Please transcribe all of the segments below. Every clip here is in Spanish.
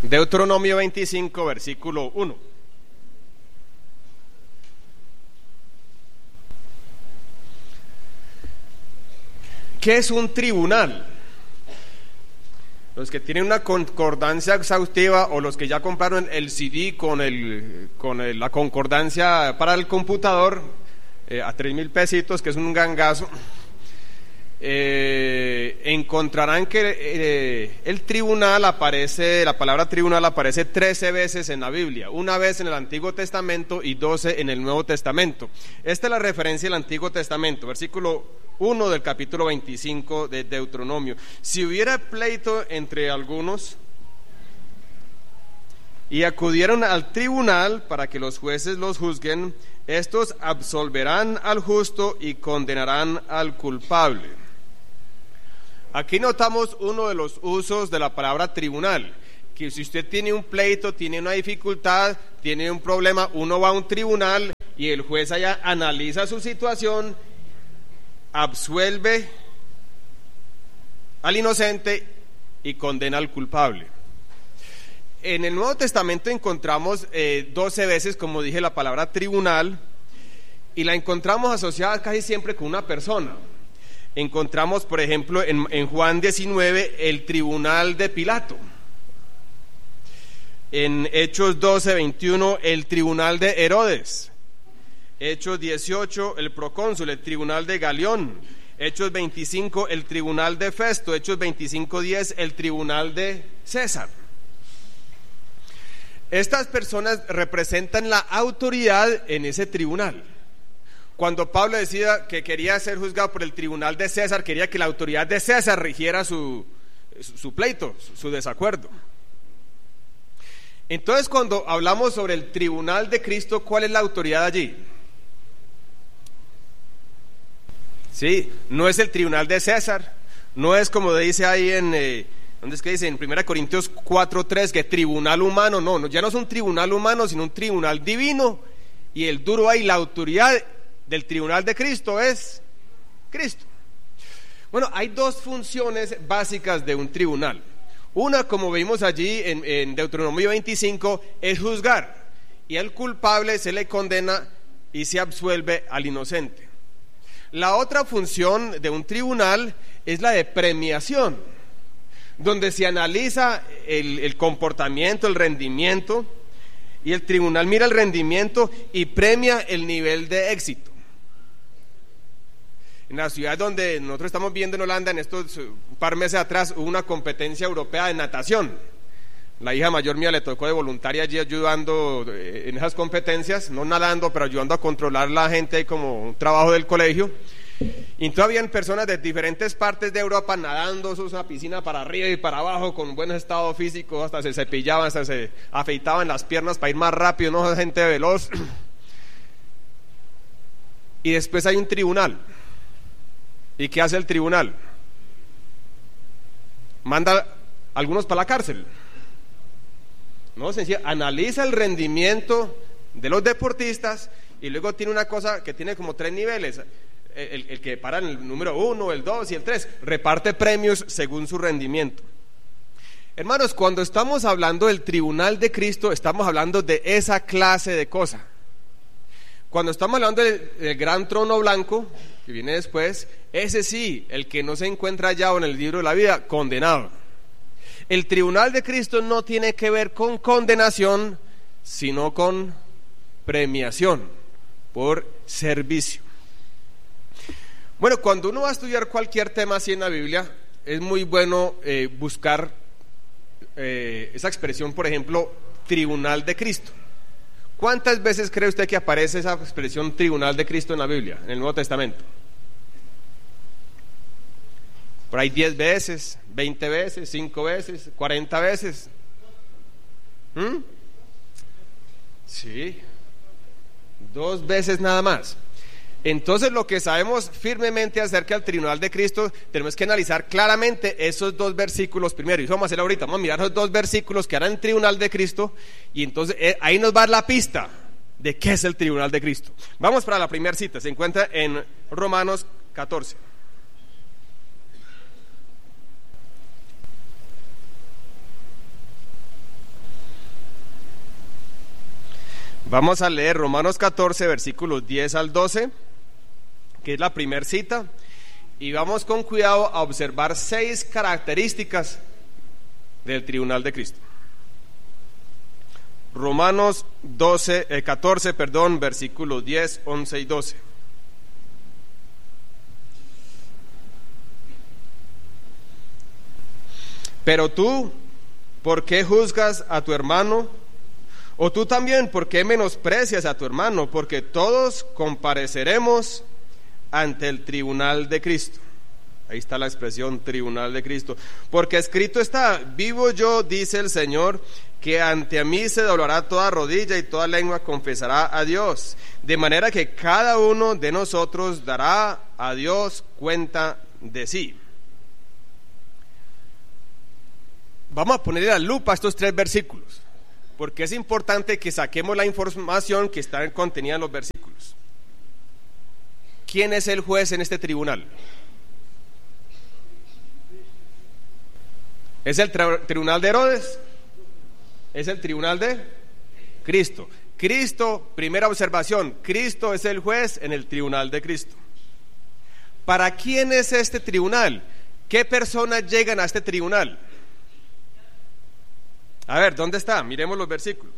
Deuteronomio 25, versículo 1. ¿Qué es un tribunal? Los que tienen una concordancia exhaustiva o los que ya compraron el CD con la concordancia para el computador a 3,000 pesitos, que es un gangazo, encontrarán que el tribunal aparece, la palabra tribunal aparece 13 veces en la Biblia, una vez en el Antiguo Testamento y 12 en el Nuevo Testamento. Esta es la referencia del Antiguo Testamento, versículo 1 del capítulo 25 de Deuteronomio. Si hubiera pleito entre algunos y acudieron al tribunal para que los jueces los juzguen, estos absolverán al justo y condenarán al culpable. Aquí notamos uno de los usos de la palabra tribunal, que si usted tiene un pleito, tiene una dificultad, tiene un problema, uno va a un tribunal y el juez allá analiza su situación, absuelve al inocente y condena al culpable. En el Nuevo Testamento encontramos 12 veces, como dije, la palabra tribunal, y la encontramos asociada casi siempre con una persona. Encontramos, por ejemplo, en Juan 19, el tribunal de Pilato. En Hechos 12, 21, el tribunal de Herodes. Hechos 18, el procónsul, el tribunal de Galión. Hechos 25, el tribunal de Festo. Hechos 25, 10, el tribunal de César. Estas personas representan la autoridad en ese tribunal. Cuando Pablo decía que quería ser juzgado por el tribunal de César, quería que la autoridad de César rigiera su pleito, su desacuerdo. Entonces, cuando hablamos sobre el tribunal de Cristo, ¿cuál es la autoridad allí? Sí, no es el tribunal de César, no es como dice ahí ¿dónde es que dice? En 1 Corintios 4:3, que tribunal humano, no, ya no es un tribunal humano, sino un tribunal divino, y el duro ahí, la autoridad del tribunal de Cristo es Cristo. Bueno, hay dos funciones básicas de un tribunal. Una, como vimos allí en Deuteronomio 25, es juzgar, y al culpable se le condena y se absuelve al inocente. La otra función de un tribunal es la de premiación, donde se analiza el comportamiento, el rendimiento, y el tribunal mira el rendimiento y premia el nivel de éxito. En la ciudad donde nosotros estamos viendo en Holanda, en estos un par de meses atrás, hubo una competencia europea de natación. La hija mayor mía le tocó de voluntaria allí ayudando en esas competencias, no nadando, pero ayudando a controlar la gente, ahí como un trabajo del colegio. Y entonces habían personas de diferentes partes de Europa nadando esa piscina para arriba y para abajo con buen estado físico, hasta se cepillaban, hasta se afeitaban las piernas para ir más rápido, no, gente veloz. Y después hay un tribunal. ¿Y qué hace el tribunal? Manda a algunos para la cárcel. No, sencillo, analiza el rendimiento de los deportistas y luego tiene una cosa que tiene como 3 niveles. El que para en el número 1, el 2 y el 3, reparte premios según su rendimiento. Hermanos, cuando estamos hablando del tribunal de Cristo, estamos hablando de esa clase de cosa. Cuando estamos hablando del gran trono blanco, que viene después, ese sí, el que no se encuentra hallado en el libro de la vida, condenado. El tribunal de Cristo no tiene que ver con condenación, sino con premiación por servicio. Bueno, cuando uno va a estudiar cualquier tema así en la Biblia, es muy bueno buscar esa expresión, por ejemplo, tribunal de Cristo. ¿Cuántas veces cree usted que aparece esa expresión tribunal de Cristo en la Biblia, en el Nuevo Testamento? Por ahí 10 veces, 20 veces, 5 veces, 40 veces. Sí, 2 veces nada más. Entonces, lo que sabemos firmemente acerca del tribunal de Cristo, tenemos que analizar claramente esos 2 versículos primero. Y eso vamos a hacerlo ahorita. Vamos a mirar esos 2 versículos que harán el tribunal de Cristo. Y entonces ahí nos va a dar la pista de qué es el tribunal de Cristo. Vamos para la primera cita. Se encuentra en Romanos 14. Vamos a leer Romanos 14, versículos 10 al 12, que es la primera cita, y vamos con cuidado a observar 6 características del tribunal de Cristo. Romanos 14, versículos 10, 11 y 12. Pero tú, ¿por qué juzgas a tu hermano? O tú también, ¿por qué menosprecias a tu hermano? Porque todos compareceremos ante el tribunal de Cristo. Ahí está la expresión tribunal de Cristo. Porque escrito está: vivo yo, dice el Señor, que ante mí se doblará toda rodilla y toda lengua confesará a Dios. De manera que cada uno de nosotros dará a Dios cuenta de sí. Vamos a ponerle la lupa a estos 3 versículos, porque es importante que saquemos la información que está contenida en los versículos. ¿Quién es el juez en este tribunal? ¿Es el tribunal de Herodes? ¿Es el tribunal de Cristo? Cristo, primera observación, Cristo es el juez en el tribunal de Cristo. ¿Para quién es este tribunal? ¿Qué personas llegan a este tribunal? A ver, ¿dónde está? Miremos los versículos.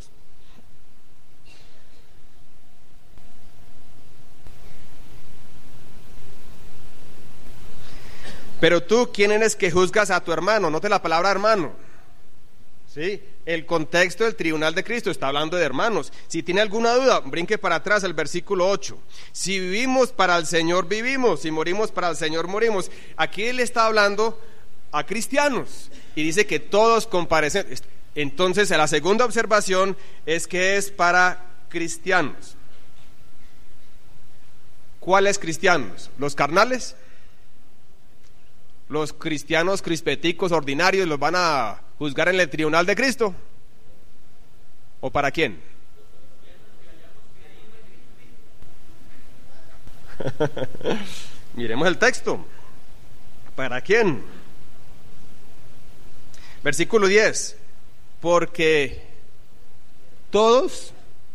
Pero tú, ¿quién eres que juzgas a tu hermano? Note la palabra hermano. ¿Sí? El contexto del tribunal de Cristo está hablando de hermanos. Si tiene alguna duda, brinque para atrás al versículo 8. Si vivimos, para el Señor vivimos. Si morimos, para el Señor morimos. Aquí él está hablando a cristianos y dice que todos comparecen. Entonces, la segunda observación es que es para cristianos. ¿Cuáles cristianos? ¿Los carnales? ¿Los cristianos crispeticos ordinarios los van a juzgar en el tribunal de Cristo? ¿O para quién? Miremos el texto. ¿Para quién? Versículo 10. Porque todos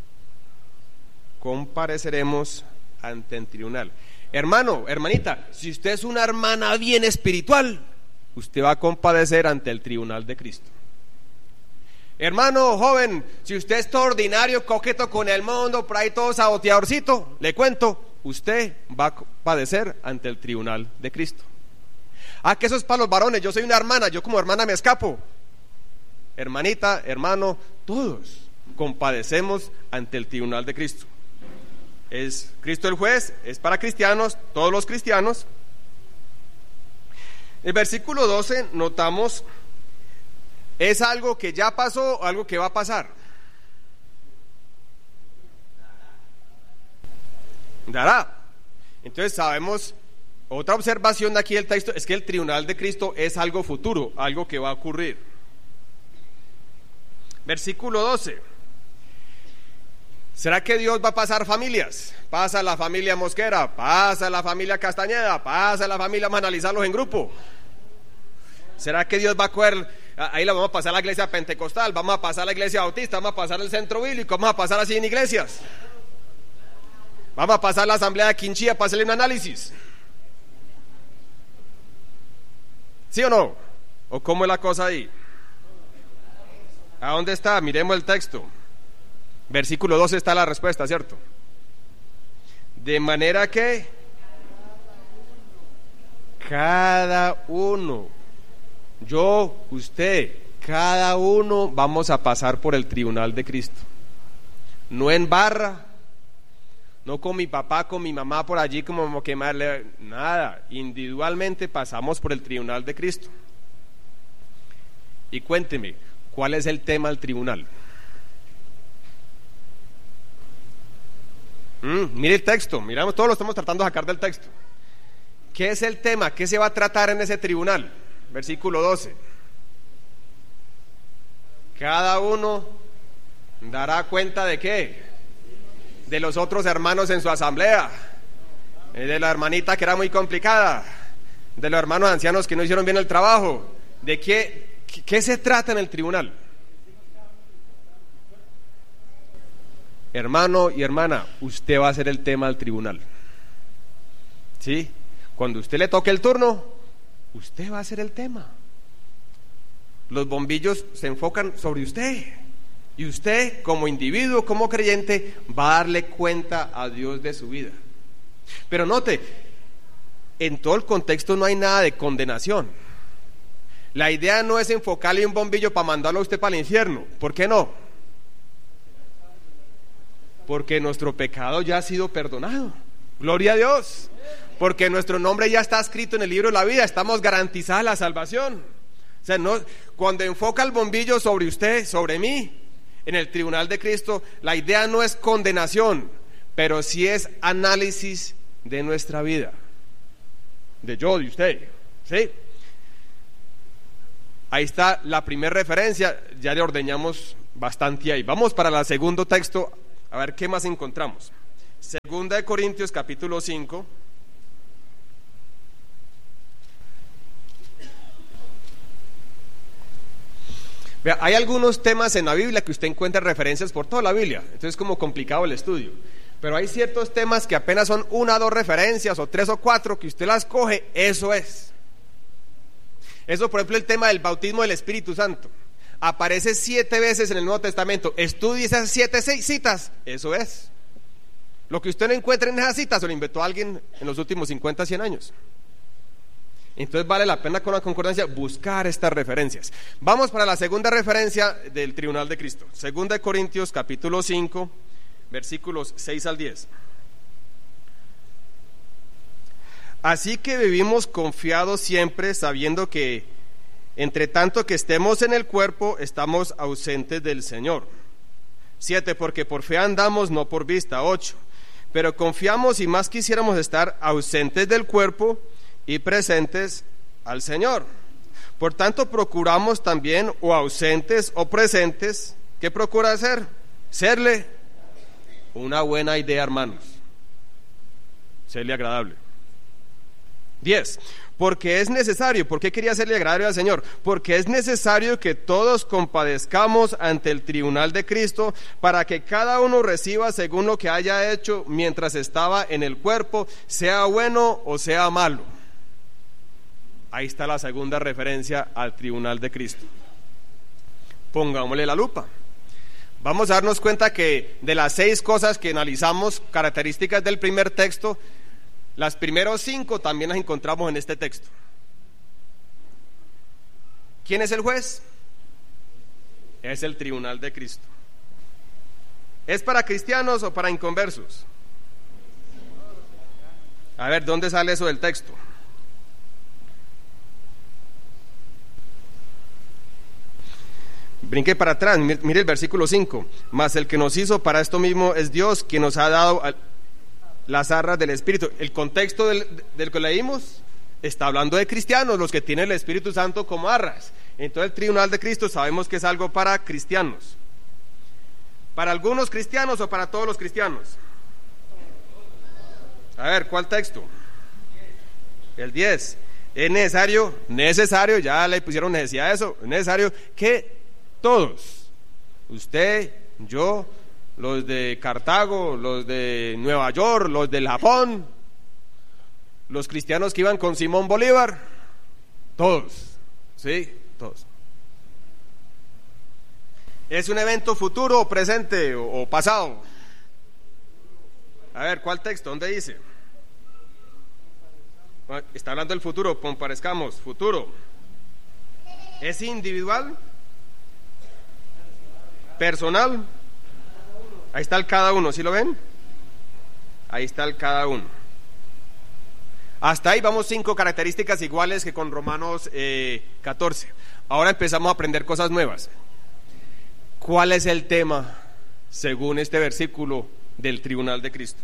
compareceremos ante el tribunal. Hermano, hermanita, si usted es una hermana bien espiritual, usted va a compadecer ante el tribunal de Cristo. Hermano joven, si usted es todo ordinario, coqueto con el mundo, por ahí todo saboteadorcito, le cuento, usted va a padecer ante el tribunal de Cristo. Ah, que eso es para los varones, yo soy una hermana, yo como hermana me escapo. Hermanita, hermano, todos compadecemos ante el tribunal de Cristo. Es Cristo el juez, es para cristianos, todos los cristianos. El versículo 12 notamos, es algo que ya pasó o algo que va a pasar. Dará. Entonces sabemos, otra observación de aquí del texto es que el tribunal de Cristo es algo futuro, algo que va a ocurrir. Versículo 12. ¿Será que Dios va a pasar familias? Pasa la familia Mosquera, pasa la familia Castañeda, pasa la familia, vamos a analizarlos en grupo. ¿Será que Dios va a coger, ahí la vamos a pasar a la iglesia pentecostal, vamos a pasar a la iglesia bautista, vamos a pasar al centro bíblico, vamos a pasar así en iglesias? Vamos a pasar a la asamblea de Quinchía para hacerle un análisis. ¿Sí o no? ¿O cómo es la cosa ahí? ¿A dónde está? Miremos el texto. Versículo 12 está la respuesta, ¿cierto? De manera que cada uno, yo, usted, cada uno vamos a pasar por el tribunal de Cristo. No en barra, no con mi papá, con mi mamá por allí como quemarle, nada. Individualmente pasamos por el tribunal de Cristo. Y cuénteme, ¿cuál es el tema del tribunal? Mire el texto, miramos, todos lo estamos tratando de sacar del texto. ¿Qué es el tema? ¿Qué se va a tratar en ese tribunal? Versículo 12. Cada uno dará cuenta ¿de qué? De los otros hermanos en su asamblea, de la hermanita que era muy complicada, de los hermanos ancianos que no hicieron bien el trabajo. ¿De qué se trata en el tribunal? hermano y hermana, usted va a ser el tema del tribunal. ¿Sí? Cuando usted le toque el turno, usted va a ser el tema. Los bombillos se enfocan sobre usted. Y usted, como individuo, como creyente, va a darle cuenta a Dios de su vida. Pero note, en todo el contexto no hay nada de condenación. La idea no es enfocarle un bombillo para mandarlo a usted para el infierno. ¿Por qué no? Porque nuestro pecado ya ha sido perdonado. Gloria a Dios. Porque nuestro nombre ya está escrito en el libro de la vida. Estamos garantizados la salvación. O sea, no, cuando enfoca el bombillo sobre usted, sobre mí, en el tribunal de Cristo, la idea no es condenación, pero sí es análisis de nuestra vida, de yo, de usted, ¿sí? Ahí está la primera referencia, ya le ordeñamos bastante ahí. Vamos para el segundo texto, a ver qué más encontramos. Segunda de Corintios, capítulo 5. Vea, hay algunos temas en la Biblia que usted encuentra referencias por toda la Biblia, entonces es como complicado el estudio. Pero hay ciertos temas que apenas son 1 o 2 referencias, o 3 o 4, que usted las coge, eso es. Eso, por ejemplo, el tema del bautismo del Espíritu Santo. Aparece 7 veces en el Nuevo Testamento. Estudie esas 7 citas, eso es. Lo que usted no encuentra en esas citas, se lo inventó alguien en los últimos 50, 100 años. Entonces vale la pena con la concordancia buscar estas referencias. Vamos para la segunda referencia del tribunal de Cristo. Segunda de Corintios, capítulo 5, versículos 6 al 10. Así que vivimos confiados siempre, sabiendo que entre tanto que estemos en el cuerpo, estamos ausentes del Señor. 7, porque por fe andamos, no por vista. 8, pero confiamos y más quisiéramos estar ausentes del cuerpo y presentes al Señor. Por tanto, procuramos también, o ausentes o presentes, ¿qué procura hacer? Serle una buena idea, hermanos. Serle agradable. 10, porque es necesario. ¿Por qué quería serle agradable al Señor? Porque es necesario que todos compadezcamos ante el tribunal de Cristo, para que cada uno reciba según lo que haya hecho mientras estaba en el cuerpo, sea bueno o sea malo. Ahí está la segunda referencia al tribunal de Cristo. Pongámosle la lupa. Vamos a darnos cuenta que de las 6 cosas que analizamos, características del primer texto, las primeros 5 también las encontramos en este texto. ¿Quién es el juez? Es el tribunal de Cristo. ¿Es para cristianos o para inconversos? A ver, ¿dónde sale eso del texto? Brinque para atrás, mire el versículo 5. Mas el que nos hizo para esto mismo es Dios, quien nos ha dado las arras del Espíritu. El contexto del que leímos está hablando de cristianos, los que tienen el Espíritu Santo como arras. Entonces el tribunal de Cristo sabemos que es algo para cristianos. ¿Para algunos cristianos o para todos los cristianos? A ver, ¿cuál texto? El 10. Es necesario, ya le pusieron necesidad a eso, es necesario que todos, usted, yo, los de Cartago, los de Nueva York, los del Japón, los cristianos que iban con Simón Bolívar, todos, ¿sí? Todos. ¿Es un evento futuro, presente o pasado? A ver, ¿cuál texto? ¿Dónde dice? Está hablando del futuro, comparezcamos, futuro. ¿Es individual? ¿Personal? Ahí está el cada uno, ¿sí lo ven? Ahí está el cada uno. Hasta ahí vamos 5 características iguales que con Romanos 14. Ahora empezamos a aprender cosas nuevas. ¿Cuál es el tema, según este versículo, del tribunal de Cristo?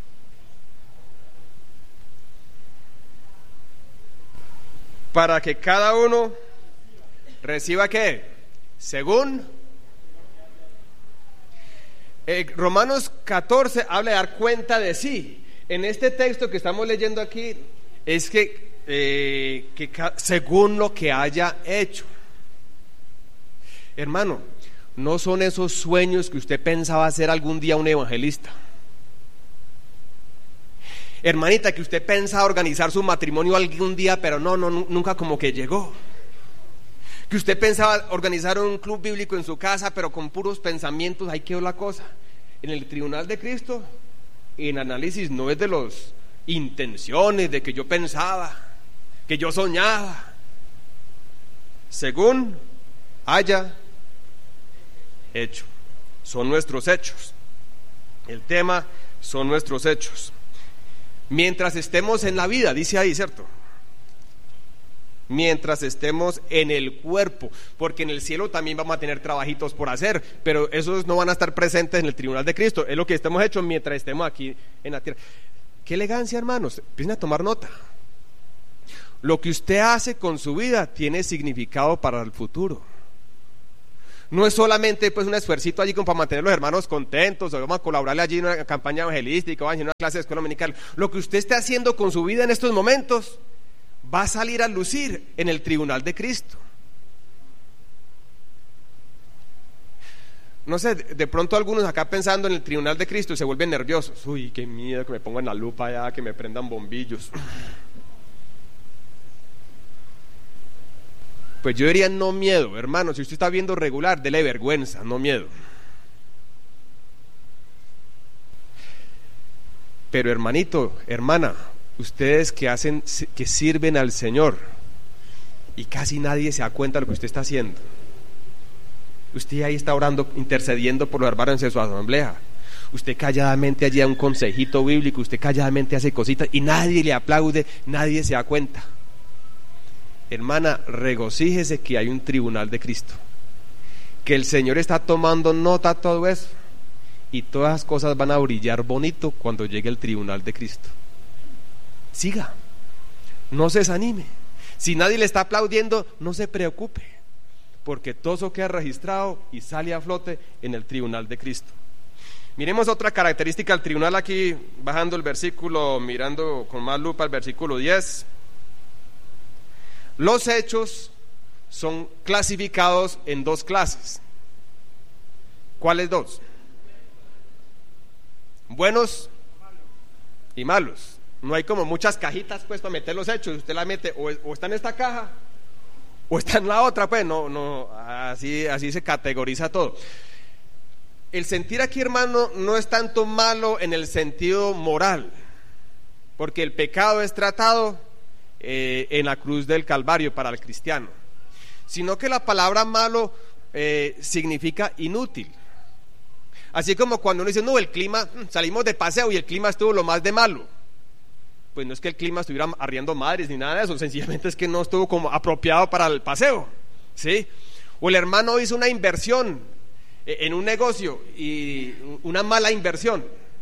Para que cada uno reciba ¿qué? Según Romanos 14 habla de dar cuenta de sí. En este texto que estamos leyendo aquí es que según lo que haya hecho. Hermano, no son esos sueños que usted pensaba ser algún día un evangelista. Hermanita, que usted pensaba organizar su matrimonio algún día, pero nunca como que llegó. Que usted pensaba organizar un club bíblico en su casa, pero con puros pensamientos, ahí quedó la cosa. En el tribunal de Cristo, en análisis no es de las intenciones, de que yo pensaba, que yo soñaba. Según haya hecho, son nuestros hechos. El tema son nuestros hechos. Mientras estemos en la vida, dice ahí, ¿cierto? Mientras estemos en el cuerpo, porque en el cielo también vamos a tener trabajitos por hacer, pero esos no van a estar presentes en el tribunal de Cristo. Es lo que estemos hechos mientras estemos aquí en la tierra. Qué elegancia, hermanos, empiecen a tomar nota. Lo que usted hace con su vida tiene significado para el futuro. No es solamente pues un esfuercito allí como para mantener a los hermanos contentos, o vamos a colaborarle allí en una campaña evangelística, o en una clase de escuela dominical. Lo que usted esté haciendo con su vida en estos momentos va a salir a lucir en el tribunal de Cristo. No sé, de pronto algunos acá pensando en el tribunal de Cristo se vuelven nerviosos. Uy, qué miedo que me pongan la lupa allá, que me prendan bombillos. Pues yo diría no miedo, hermano. Si usted está viendo regular, dele vergüenza, no miedo. Pero hermanito, hermana, ustedes que sirven al Señor y casi nadie se da cuenta de lo que usted está haciendo. Usted ahí está orando, intercediendo por los hermanos en su asamblea. Usted calladamente allí da un consejito bíblico, usted calladamente hace cositas y nadie le aplaude, nadie se da cuenta. Hermana, regocíjese que hay un tribunal de Cristo, que el Señor está tomando nota de todo eso y todas las cosas van a brillar bonito cuando llegue el tribunal de Cristo. Siga, no se desanime. Si nadie le está aplaudiendo, no se preocupe, porque todo eso queda registrado y sale a flote en el tribunal de Cristo. Miremos otra característica del tribunal aquí, bajando el versículo, mirando con más lupa el versículo 10. Los hechos son clasificados en dos clases. ¿Cuáles dos? Buenos y malos. No hay como muchas cajitas pues para meter los hechos. Usted la mete o está en esta caja o está en la otra, pues no, así se categoriza todo. El sentir aquí, hermano, no es tanto malo en el sentido moral, porque el pecado es tratado en la cruz del Calvario para el cristiano, sino que la palabra malo significa inútil. Así como cuando uno dice, no, el clima, salimos de paseo y el clima estuvo lo más de malo. Pues no es que el clima estuviera arriando madres ni nada de eso, sencillamente es que no estuvo como apropiado para el paseo, ¿sí? O el hermano hizo una inversión en un negocio y una mala inversión.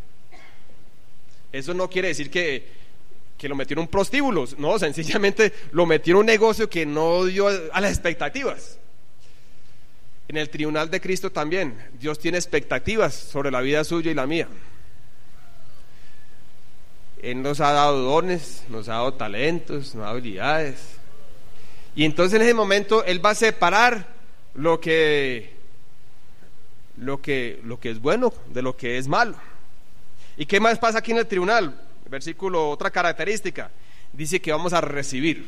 Eso no quiere decir que lo metió en un prostíbulo, no, sencillamente lo metió en un negocio que no dio a las expectativas. En el tribunal de Cristo también Dios tiene expectativas sobre la vida suya y la mía. Él nos ha dado dones, nos ha dado talentos, nos ha dado habilidades, y entonces en ese momento Él va a separar lo que es bueno de lo que es malo. ¿Y qué más pasa aquí en el tribunal? Versículo, otra característica, dice que vamos a recibir.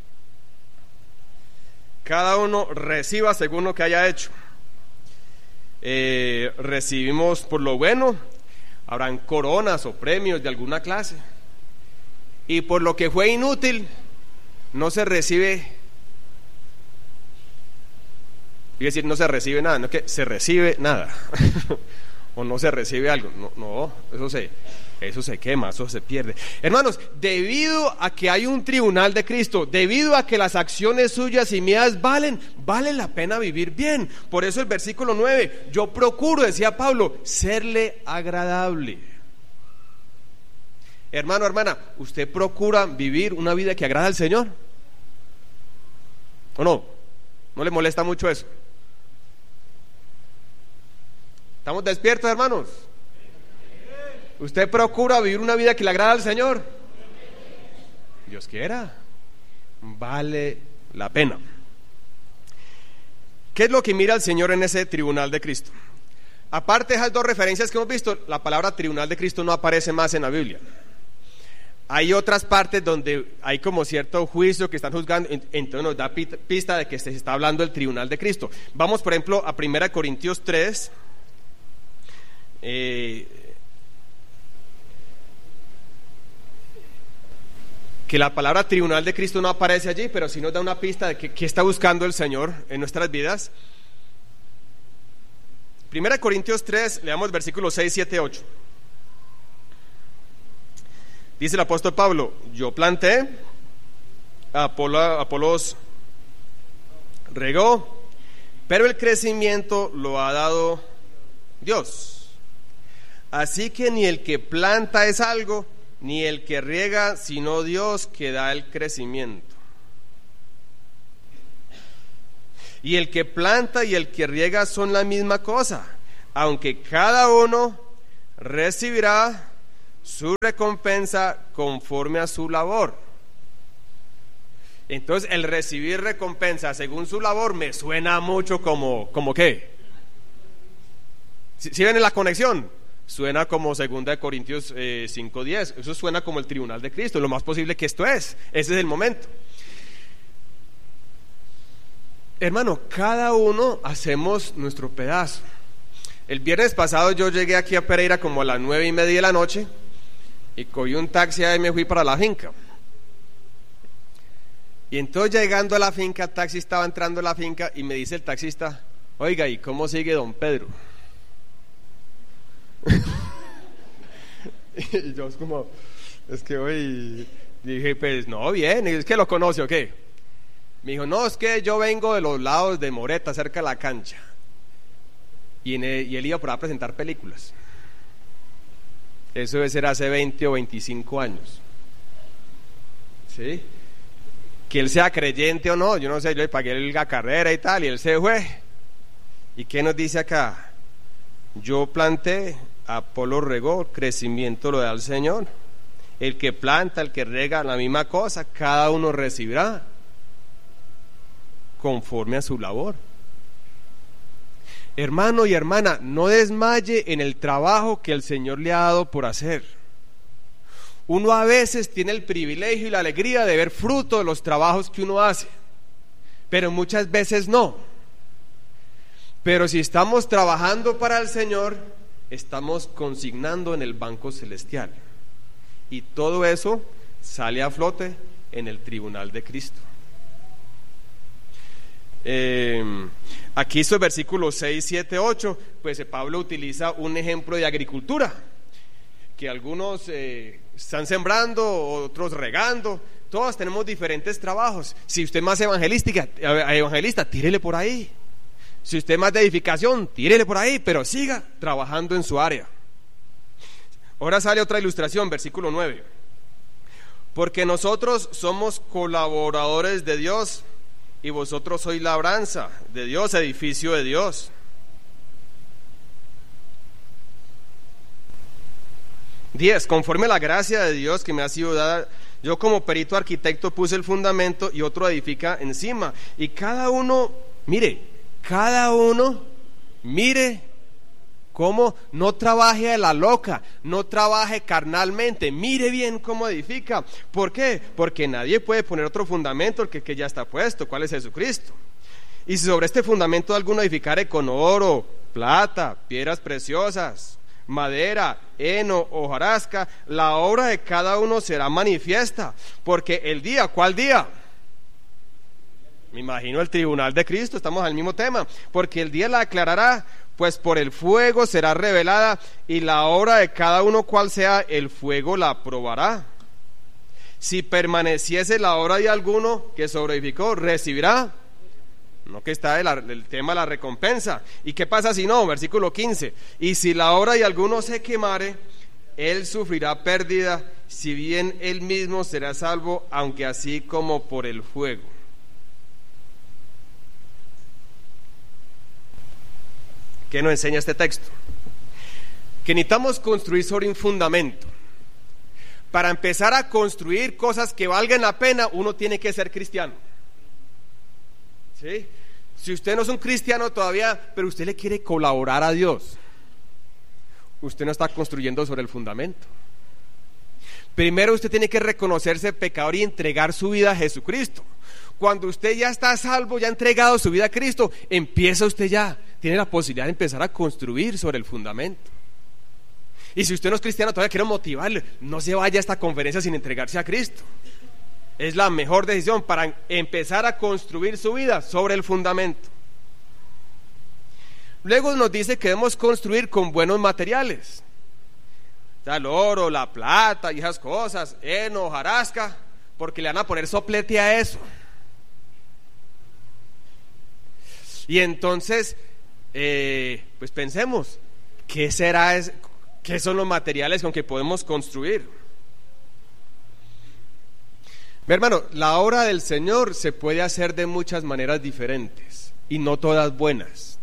Cada uno reciba según lo que haya hecho. Recibimos por lo bueno, habrán coronas o premios de alguna clase, y por lo que fue inútil no se recibe. Quiere decir, no se recibe nada, no que se recibe nada o no se recibe algo, no, eso se quema, eso se pierde. Hermanos, debido a que hay un tribunal de Cristo, debido a que las acciones suyas y mías vale la pena vivir bien. Por eso el versículo 9, yo procuro, decía Pablo, serle agradable. Hermano, hermana, ¿usted procura vivir una vida que agrada al Señor? ¿O no? ¿No le molesta mucho eso? ¿Estamos despiertos, hermanos? ¿Usted procura vivir una vida que le agrada al Señor? Dios quiera, vale la pena. ¿Qué es lo que mira el Señor en ese tribunal de Cristo? Aparte de esas dos referencias que hemos visto, la palabra tribunal de Cristo no aparece más en la Biblia. Hay otras partes donde hay como cierto juicio que están juzgando, entonces nos da pista de que se está hablando del tribunal de Cristo. Vamos, por ejemplo, a 1 Corintios 3. Que la palabra tribunal de Cristo no aparece allí, pero sí nos da una pista de qué está buscando el Señor en nuestras vidas. 1 Corintios 3, leamos versículos 6, 7, 8. Dice el apóstol Pablo: yo planté, Apolos regó, pero el crecimiento lo ha dado Dios. Así que ni el que planta es algo, ni el que riega, sino Dios que da el crecimiento. Y el que planta y el que riega son la misma cosa, aunque cada uno recibirá su recompensa conforme a su labor. Entonces el recibir recompensa según su labor me suena mucho como ¿qué? ¿Sí ven la conexión? Suena como 2 Corintios 5:10. Eso suena como el tribunal de Cristo. Lo más posible que esto ese es el momento. Hermano, cada uno hacemos nuestro pedazo. El viernes pasado yo llegué aquí a Pereira como a las 9:30 de la noche y cogí un taxi y me fui para la finca. Y entonces, llegando a la finca, el taxi estaba entrando a la finca y me dice el taxista: oiga, ¿y cómo sigue don Pedro? Y yo es que hoy dije, pues no, bien, ¿es que lo conoce o qué? Me dijo: no, es que yo vengo de los lados de Moreta, cerca de la cancha. Y él iba por ahí a presentar películas. Eso debe ser hace 20 o 25 años. ¿Sí? Que él sea creyente o no, yo no sé, yo le pagué la carrera y tal, y él se fue. ¿Y qué nos dice acá? Yo planté, Apolo regó, crecimiento lo da el Señor. El que planta, el que rega, la misma cosa, cada uno recibirá conforme a su labor. Hermano y hermana, no desmaye en el trabajo que el Señor le ha dado por hacer. Uno a veces tiene el privilegio y la alegría de ver fruto de los trabajos que uno hace, pero muchas veces no. Pero si estamos trabajando para el Señor, estamos consignando en el banco celestial, y todo eso sale a flote en el tribunal de Cristo. Aquí estos versículos 6, 7, 8, pues Pablo utiliza un ejemplo de agricultura, que algunos están sembrando, otros regando. Todos tenemos diferentes trabajos. Si usted es más evangelista, tírele por ahí. Si usted es más de edificación, tírele por ahí, pero siga trabajando en su área. Ahora sale otra ilustración, versículo 9. Porque nosotros somos colaboradores de Dios, y vosotros sois labranza de Dios, edificio de Dios. Conforme a la gracia de Dios que me ha sido dada, yo como perito arquitecto puse el fundamento y otro edifica encima. Y cada uno mire cómo no trabaje a la loca, no trabaje carnalmente, mire bien cómo edifica. ¿Por qué? Porque nadie puede poner otro fundamento que ya está puesto. ¿Cuál es Jesucristo? Y si sobre este fundamento alguno edificare con oro, plata, piedras preciosas, madera, heno, hojarasca, la obra de cada uno será manifiesta, porque el día, ¿cuál día? Me imagino el tribunal de Cristo, estamos al mismo tema, porque el día la aclarará, pues por el fuego será revelada, y la obra de cada uno cual sea, el fuego la probará. Si permaneciese la obra de alguno que sobreedificó, recibirá. No, que está el tema de la recompensa. ¿Y qué pasa si no? Versículo 15. Y si la obra de alguno se quemare, él sufrirá pérdida, si bien él mismo será salvo, aunque así como por el fuego. ¿Qué nos enseña este texto? Que necesitamos construir sobre un fundamento. Para empezar a construir cosas que valgan la pena, uno tiene que ser cristiano. ¿Sí? Si usted no es un cristiano todavía, pero usted le quiere colaborar a Dios, usted no está construyendo sobre el fundamento. Primero usted tiene que reconocerse pecador y entregar su vida a Jesucristo. Cuando usted ya está salvo, ya ha entregado su vida a Cristo, empieza usted ya, tiene la posibilidad de empezar a construir sobre el fundamento. Y si usted no es cristiano, todavía quiero motivarle, no se vaya a esta conferencia sin entregarse a Cristo. Es la mejor decisión para empezar a construir su vida sobre el fundamento. Luego nos dice que debemos construir con buenos materiales. O sea, el oro, la plata y esas cosas, heno, hojarasca, porque le van a poner soplete a eso. Y entonces, pues pensemos, ¿qué son los materiales con que podemos construir? Mi hermano, la obra del Señor se puede hacer de muchas maneras diferentes y no todas buenas.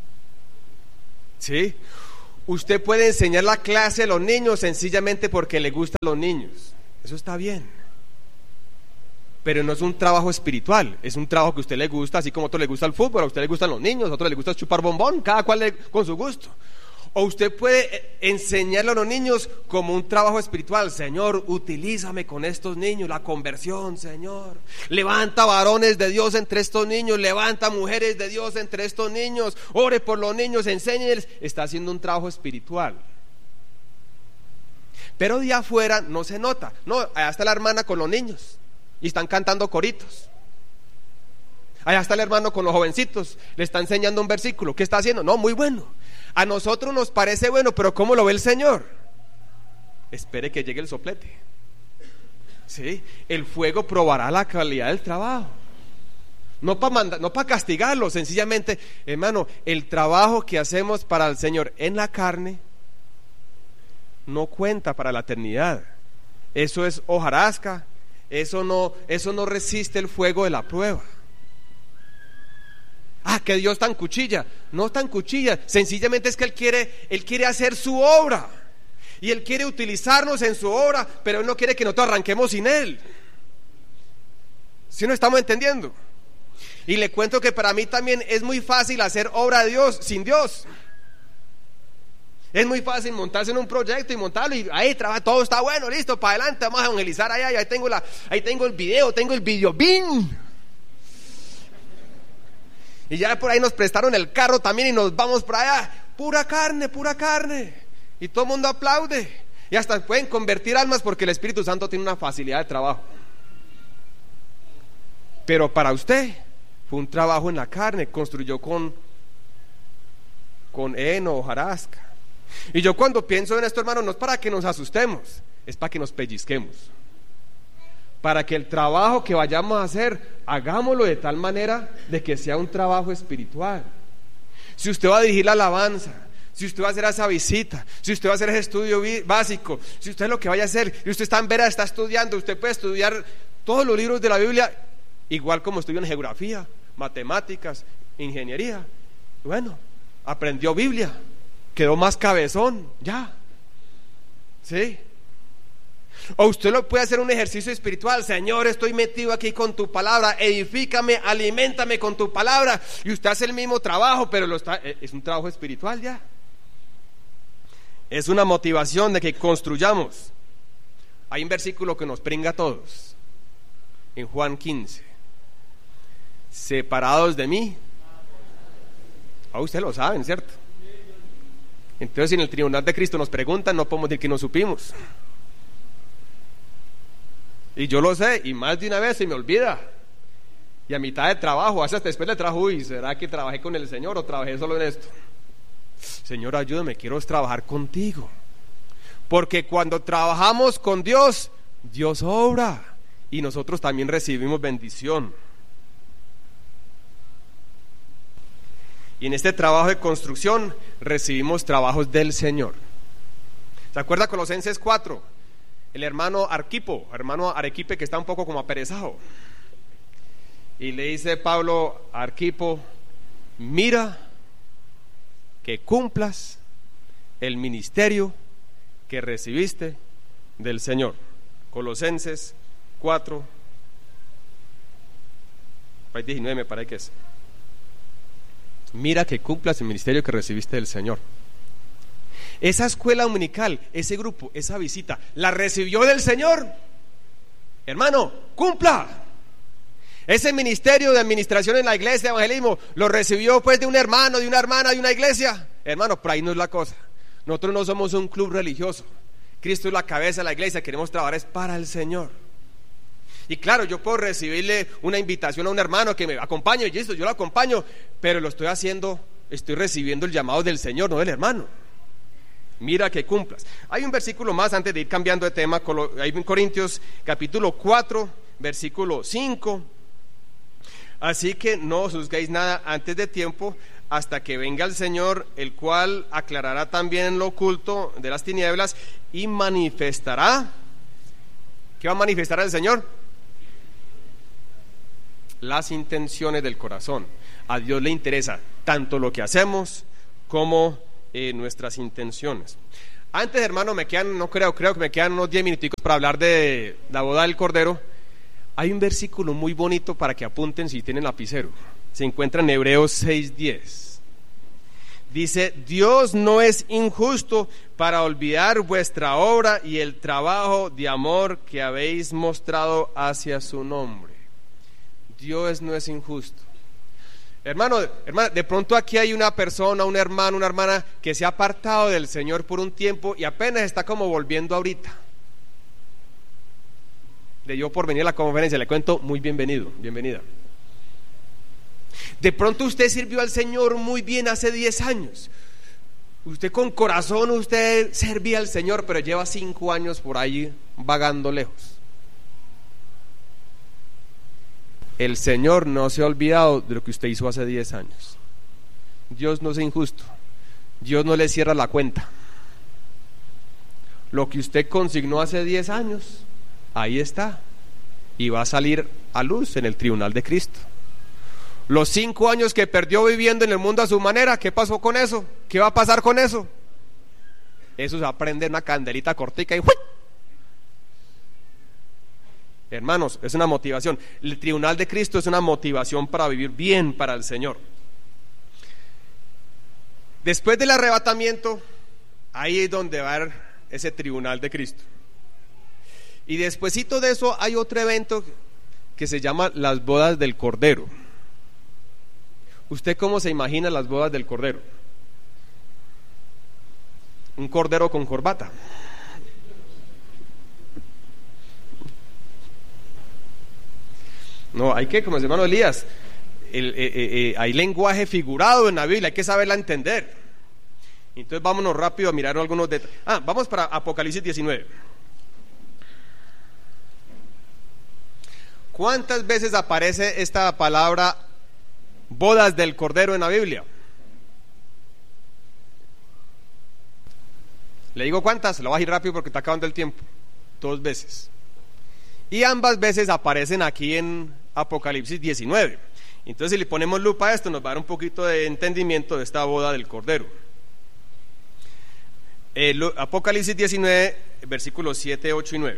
¿Sí? Usted puede enseñar la clase a los niños sencillamente porque le gustan los niños. Eso está bien. Pero no es un trabajo espiritual, es un trabajo que a usted le gusta, así como a otro le gusta el fútbol, a usted le gustan los niños, a otro le gusta chupar bombón, cada cual con su gusto. O usted puede enseñarle a los niños como un trabajo espiritual. Señor, utilízame con estos niños, la conversión, Señor. Levanta varones de Dios entre estos niños, levanta mujeres de Dios entre estos niños, ore por los niños, enséñeles. Está haciendo un trabajo espiritual. Pero de afuera no se nota. No, allá está la hermana con los niños y están cantando coritos. Allá está el hermano con los jovencitos, le está enseñando un versículo. ¿Qué está haciendo? No, muy bueno. A nosotros nos parece bueno, pero ¿cómo lo ve el Señor? Espere que llegue el soplete. ¿Sí? El fuego probará la calidad del trabajo. No para castigarlo, sencillamente, hermano, el trabajo que hacemos para el Señor en la carne no cuenta para la eternidad. Eso es hojarasca, eso no resiste el fuego de la prueba. Ah, que Dios tan cuchilla. No tan cuchilla, sencillamente es que Él quiere hacer su obra. Y Él quiere utilizarnos en su obra, pero Él no quiere que nosotros arranquemos sin Él. ¿Sí nos estamos entendiendo? Y le cuento que para mí también es muy fácil hacer obra de Dios sin Dios. Es muy fácil montarse en un proyecto y montarlo y ahí trabaja, todo está bueno, listo, para adelante, vamos a evangelizar allá, y ahí tengo el video, tengo el videobin. Y ya por ahí nos prestaron el carro también y nos vamos por allá. Pura carne. Y todo el mundo aplaude. Y hasta pueden convertir almas porque el Espíritu Santo tiene una facilidad de trabajo. Pero para usted fue un trabajo en la carne. Construyó con heno, hojarasca. Y yo cuando pienso en esto, hermano, no es para que nos asustemos, es para que nos pellizquemos. Para que el trabajo que vayamos a hacer, hagámoslo de tal manera de que sea un trabajo espiritual. Si usted va a dirigir la alabanza, si usted va a hacer esa visita, si usted va a hacer ese estudio básico, si usted lo que vaya a hacer, y usted está en Vera, está estudiando, usted puede estudiar todos los libros de la Biblia, igual como estudió en geografía, matemáticas, ingeniería. Bueno, aprendió Biblia, quedó más cabezón, ya. ¿Sí? O usted lo puede hacer un ejercicio espiritual. Señor, estoy metido aquí con tu palabra, edifícame, aliméntame con tu palabra. Y usted hace el mismo trabajo, pero es un trabajo espiritual ya. Es una motivación de que construyamos. Hay un versículo que nos pringa a todos, en Juan 15. Separados de mí. Ustedes lo saben, ¿cierto? Entonces, si en el tribunal de Cristo nos preguntan, no podemos decir que no supimos. Y yo lo sé, y más de una vez se me olvida. Y a mitad de trabajo, hasta después del trabajo, ¿será que trabajé con el Señor o trabajé solo en esto? Señor, ayúdame, quiero trabajar contigo. Porque cuando trabajamos con Dios, Dios obra y nosotros también recibimos bendición. Y en este trabajo de construcción recibimos trabajos del Señor. ¿Se acuerda Colosenses 4? El hermano Arequipe, que está un poco como aperezado, y le dice Pablo a Arquipo: mira que cumplas el ministerio que recibiste del Señor. Colosenses 4, 19 me parece que es. Mira que cumplas el ministerio que recibiste del Señor. Esa escuela dominical, ese grupo, esa visita, ¿la recibió del Señor? Hermano, cumpla. Ese ministerio de administración en la iglesia, de evangelismo, ¿lo recibió pues de un hermano, de una hermana, de una iglesia? Hermano, por ahí no es la cosa. Nosotros no somos un club religioso. Cristo es la cabeza de la iglesia, queremos trabajar es para el Señor. Y claro, yo puedo recibirle una invitación a un hermano que me acompañe, y listo, yo lo acompaño, pero lo estoy haciendo, estoy recibiendo el llamado del Señor, no del hermano. Mira que cumplas. Hay un versículo más antes de ir cambiando de tema, hay en Corintios capítulo 4, versículo 5. Así que no os juzguéis nada antes de tiempo, hasta que venga el Señor, el cual aclarará también lo oculto de las tinieblas y manifestará. ¿Qué va a manifestar el Señor? Las intenciones del corazón. A Dios le interesa tanto lo que hacemos como nuestras intenciones. Antes, hermano, creo que me quedan unos 10 minuticos para hablar de la boda del Cordero. Hay un versículo muy bonito para que apunten si tienen lapicero. Se encuentra en Hebreos 6:10. Dice: Dios no es injusto para olvidar vuestra obra y el trabajo de amor que habéis mostrado hacia su nombre. Dios no es injusto. Hermano, de pronto aquí hay una persona, un hermano, una hermana que se ha apartado del Señor por un tiempo y apenas está como volviendo ahorita. Le dio por venir a la conferencia, le cuento, muy bienvenido, bienvenida. De pronto usted sirvió al Señor muy bien hace 10 años. Usted con corazón, usted servía al Señor, pero lleva 5 años por ahí vagando lejos. El Señor no se ha olvidado de lo que usted hizo hace 10 años. Dios no es injusto. Dios no le cierra la cuenta. Lo que usted consignó hace 10 años, ahí está. Y va a salir a luz en el tribunal de Cristo. Los 5 años que perdió viviendo en el mundo a su manera, ¿qué pasó con eso? ¿Qué va a pasar con eso? Eso se va a prender una candelita cortica y ¡hui! Hermanos, es una motivación. El tribunal de Cristo es una motivación para vivir bien para el Señor. Después del arrebatamiento, ahí es donde va a haber ese tribunal de Cristo. Y despuesito de eso hay otro evento que se llama las bodas del Cordero. ¿Usted cómo se imagina las bodas del Cordero? Un cordero con corbata. No, hay que, como el hermano Elías, hay lenguaje figurado en la Biblia, hay que saberla entender. Entonces vámonos rápido a mirar algunos detalles. Vamos para Apocalipsis 19. ¿Cuántas veces aparece esta palabra bodas del Cordero en la Biblia? Le digo cuántas, lo voy a ir rápido porque está acabando el tiempo. 2 veces. Y ambas veces aparecen aquí en Apocalipsis 19. Entonces, si le ponemos lupa a esto, nos va a dar un poquito de entendimiento de esta boda del Cordero. Apocalipsis 19, versículos 7, 8 y 9.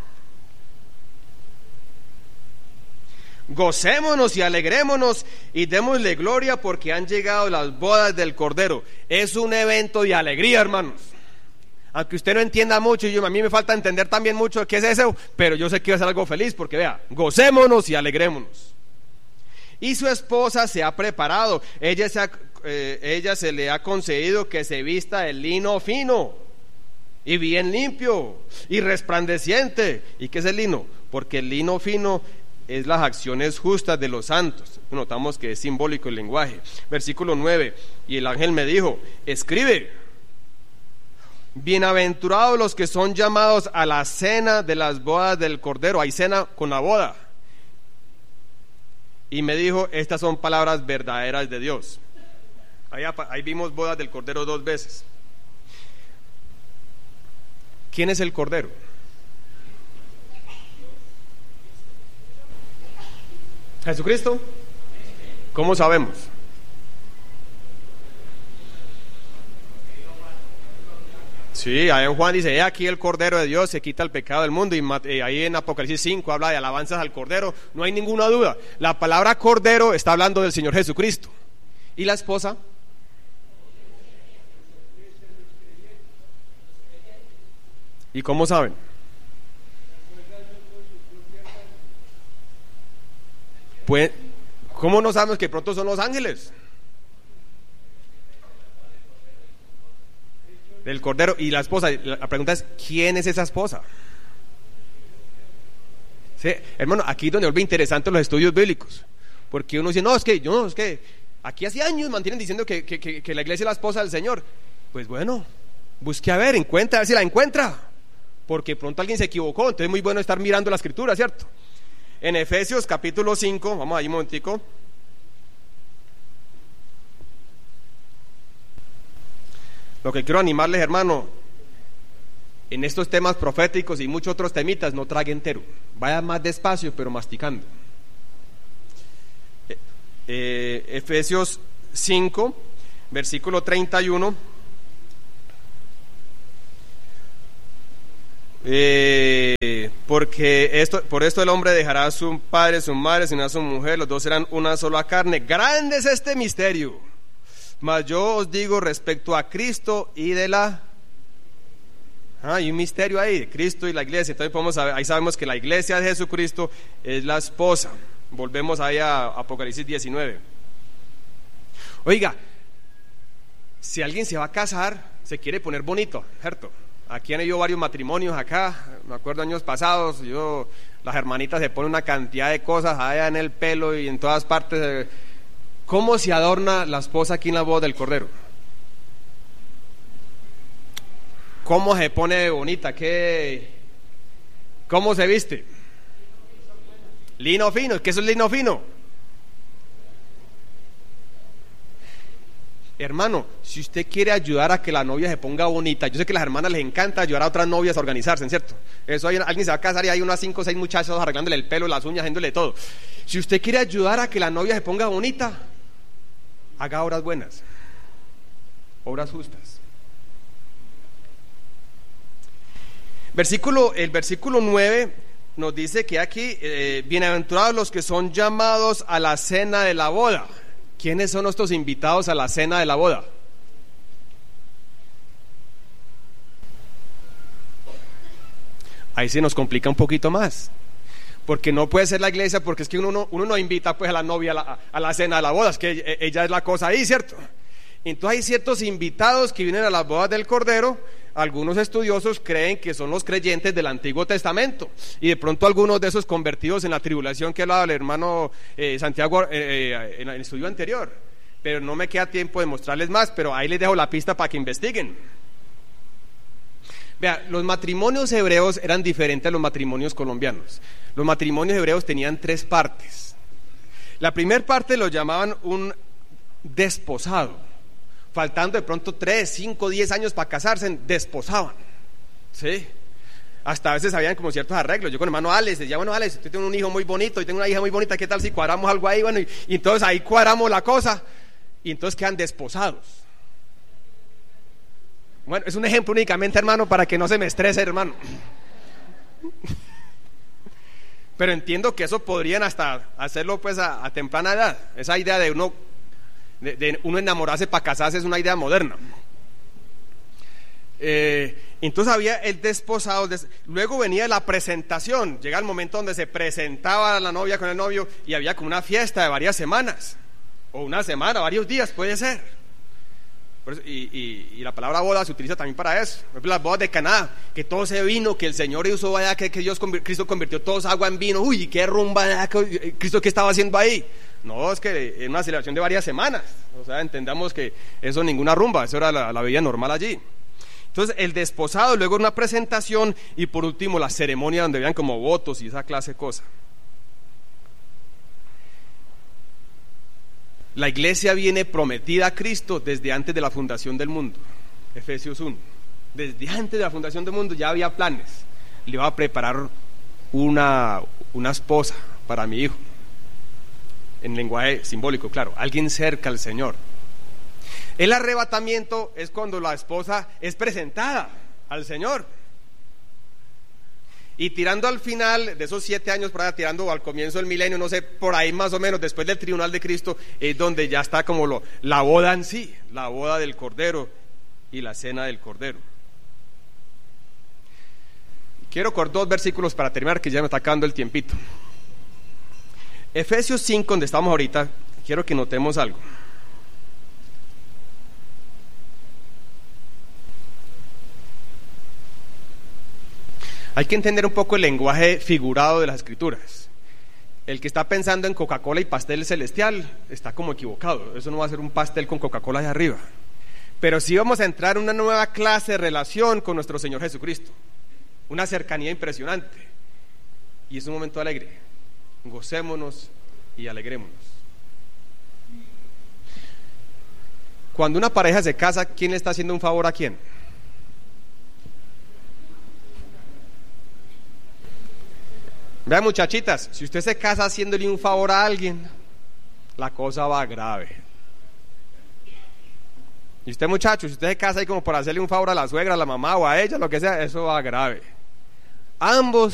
Gocémonos y alegrémonos y démosle gloria porque han llegado las bodas del Cordero. Es un evento de alegría, hermanos. Aunque usted no entienda mucho, y a mí me falta entender también mucho qué es eso, pero yo sé que va a ser algo feliz, porque vea, gocémonos y alegrémonos. Y su esposa se ha preparado, ella se le ha concedido que se vista de lino fino y bien limpio y resplandeciente. ¿Y qué es el lino? Porque el lino fino es las acciones justas de los santos. Notamos que es simbólico el lenguaje. Versículo 9, y el ángel me dijo: escribe: bienaventurados los que son llamados a la cena de las bodas del Cordero. Hay cena con la boda. Y me dijo: estas son palabras verdaderas de Dios. Ahí vimos bodas del Cordero 2 veces. ¿Quién es el Cordero? ¿Jesucristo? ¿Cómo sabemos? Sí, ahí en Juan dice: he aquí el Cordero de Dios, se quita el pecado del mundo. Y ahí en Apocalipsis 5 habla de alabanzas al Cordero. No hay ninguna duda, la palabra Cordero está hablando del Señor Jesucristo. ¿Y la esposa? ¿Y cómo saben? Pues, ¿cómo no sabemos que pronto son los ángeles? Del Cordero. Y la esposa, la pregunta es, ¿quién es esa esposa? Sí, hermano, aquí es donde vuelve interesante los estudios bíblicos, porque uno dice, no, es que aquí hace años mantienen diciendo que la iglesia es la esposa del Señor. Pues bueno, busque a ver si la encuentra, porque pronto alguien se equivocó. Entonces es muy bueno estar mirando la escritura, ¿cierto? En Efesios capítulo 5, vamos ahí un momentico. Lo que quiero animarles, hermano, en estos temas proféticos y muchos otros temitas, no trague entero, vaya más despacio pero masticando. Efesios 5, versículo 31. Porque por esto el hombre dejará a su padre, su madre, se unirá a su mujer, los dos serán una sola carne. Grande es este misterio, mas yo os digo respecto a Cristo y de la... hay un misterio ahí, de Cristo y la iglesia. Entonces ahí sabemos que la iglesia de Jesucristo es la esposa. Volvemos ahí a Apocalipsis 19. Oiga, si alguien se va a casar, se quiere poner bonito, ¿cierto? Aquí han habido varios matrimonios acá, me acuerdo años pasados, las hermanitas se ponen una cantidad de cosas allá en el pelo y en todas partes. ¿Cómo se adorna la esposa aquí en la boda del Cordero? ¿Cómo se pone bonita? ¿Cómo se viste? Lino fino. ¿Qué es el lino fino? Hermano, si usted quiere ayudar a que la novia se ponga bonita, yo sé que a las hermanas les encanta ayudar a otras novias a organizarse, ¿cierto? Eso alguien se va a casar y hay unas 5 o 6 muchachos arreglándole el pelo, las uñas, haciéndole todo. Si usted quiere ayudar a que la novia se ponga bonita, haga obras buenas, obras justas. El versículo 9 nos dice que aquí, bienaventurados los que son llamados a la cena de la boda. ¿Quiénes son estos invitados a la cena de la boda? Ahí se nos complica un poquito más, porque no puede ser la iglesia, porque es que uno no invita pues a la novia a la cena de la boda, es que ella es la cosa ahí, ¿cierto? Entonces hay ciertos invitados que vienen a las bodas del Cordero. Algunos estudiosos creen que son los creyentes del Antiguo Testamento, y de pronto algunos de esos convertidos en la tribulación que hablaba el hermano Santiago en el estudio anterior, pero no me queda tiempo de mostrarles más, pero ahí les dejo la pista para que investiguen. Vea, los matrimonios hebreos eran diferentes a los matrimonios colombianos. Los matrimonios hebreos tenían 3 partes. La primera parte lo llamaban un desposado. Faltando de pronto 3, 5, 10 años para casarse, desposaban, ¿sí? Hasta a veces habían como ciertos arreglos. Yo con el hermano Alex decía, bueno, Alex, yo tengo un hijo muy bonito y tengo una hija muy bonita, ¿qué tal si cuadramos algo ahí? Bueno, y entonces ahí cuadramos la cosa, y entonces quedan desposados. Bueno, es un ejemplo únicamente, hermano, para que no se me estrese, hermano. Pero entiendo que eso podrían hasta hacerlo pues a temprana edad. Esa idea de uno enamorarse para casarse es una idea moderna. Entonces había el desposado, luego venía la presentación. Llega el momento donde se presentaba la novia con el novio y había como una fiesta de varias semanas, o una semana, varios días puede ser. Y la palabra boda se utiliza también para eso. Por ejemplo, las bodas de Caná, que todo ese vino que el Señor usó allá, que Cristo convirtió todo esa agua en vino. Uy, qué rumba, Cristo, ¿qué estaba haciendo ahí? No, es que es una celebración de varias semanas. O sea, entendamos que eso ninguna rumba, eso era la vida normal allí. Entonces el desposado, luego una presentación, y por último la ceremonia donde vean como votos y esa clase de cosas. La iglesia viene prometida a Cristo desde antes de la fundación del mundo. Efesios 1. Desde antes de la fundación del mundo ya había planes. Le iba a preparar una esposa para mi hijo. En lenguaje simbólico, claro, alguien cerca al Señor. El arrebatamiento es cuando la esposa es presentada al Señor. Y tirando al final de esos 7 años, por allá, tirando al comienzo del milenio, no sé, por ahí más o menos, después del tribunal de Cristo, es donde ya está como la boda en sí, la boda del Cordero y la cena del Cordero. Quiero con 2 versículos para terminar, que ya me está acabando el tiempito. Efesios 5, donde estamos ahorita, quiero que notemos algo. Hay que entender un poco el lenguaje figurado de las Escrituras. El que está pensando en Coca-Cola y pastel celestial está como equivocado. Eso no va a ser un pastel con Coca-Cola allá arriba. Pero sí vamos a entrar en una nueva clase de relación con nuestro Señor Jesucristo. Una cercanía impresionante. Y es un momento alegre. Gocémonos y alegrémonos. Cuando una pareja se casa, ¿quién le está haciendo un favor a quién? Vean, muchachitas, si usted se casa haciéndole un favor a alguien, la cosa va grave. Y usted, muchacho, si usted se casa ahí como por hacerle un favor a la suegra, a la mamá o a ella, lo que sea, eso va grave. Ambos